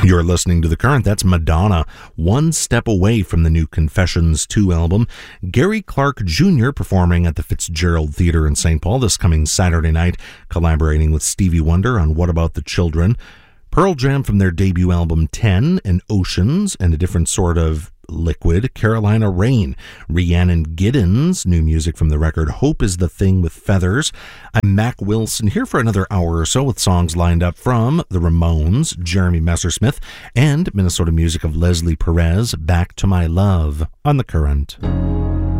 You're listening to The Current. That's Madonna, one step away from the new Confessions 2 album. Gary Clark Jr. performing at the Fitzgerald Theatre in St. Paul this coming Saturday night, collaborating with Stevie Wonder on What About the Children. Pearl Jam from their debut album 10 and Oceans and a different sort of liquid. Carolina Rain, Rhiannon Giddens, new music from the record Hope is the Thing with Feathers. I'm Mac Wilson here for another hour or so with songs lined up from the Ramones, Jeremy Messersmith, and Minnesota music of Leslie Perez, Back to My Love on The Current.